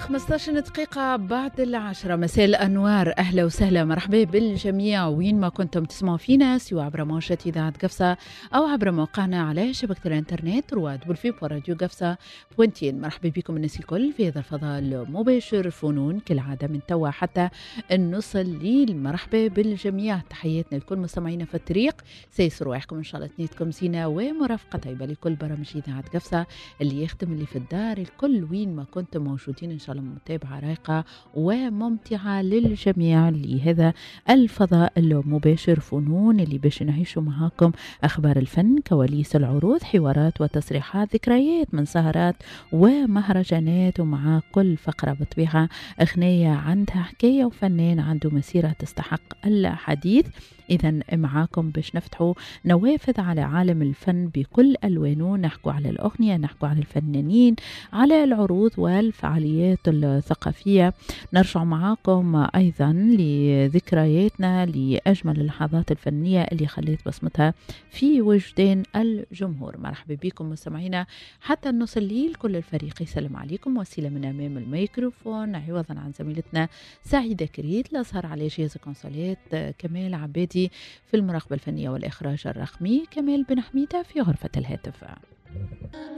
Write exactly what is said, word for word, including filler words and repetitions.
خمسة عشر دقيقة بعد العشرة، مساء الأنوار، أهلا وسهلا، مرحبا بالجميع وين ما كنتم تسمعوا فينا، سواء عبر موجة إذاعة قفصة أو عبر موقعنا على شبكة الإنترنت رواد بالفيب وراديو قفصة بوينتين. مرحبا بكم الناس الكل في هذا الفضاء المباشر فنون كالعادة من توا حتى النص الليل. مرحبا بالجميع، تحياتنا لكل مستمعينا في الطريق، سيسر رواحكم إن شاء الله تنيتكم زينة ومرافقة طيبة لكل برامج إذاعة قفصة اللي يخدم اللي في الدار الكل وين ما كنتم موجودين، إن شاء الله متابعة رايقة وممتعة للجميع لهذا الفضاء المباشر فنون اللي باش نعيشوا معاكم أخبار الفن، كواليس العروض، حوارات وتصريحات، ذكريات من سهرات ومهرجانات، ومع كل فقرة بطبيعة أغنية عندها حكاية وفنان عنده مسيرة تستحق الحديث. إذا معاكم باش نفتحوا نوافذ على عالم الفن بكل ألوانه، نحكوا على الأغنية، نحكوا على الفنانين، على العروض والفعاليات الثقافية. نرجع معاكم أيضا لذكرياتنا لأجمل اللحظات الفنية اللي خليت بصمتها في وجدان الجمهور. مرحبا بكم مستمعينا حتى النص الليل، كل الفريق يسلم عليكم. وسيلة من أمام الميكروفون عوضا عن زميلتنا سعيدة كريت، الأزهر على جهاز الكونسولات، كمال عبادي في المراقبة الفنية والإخراج الرقمي، كمال بن حميدة في غرفة الهاتف.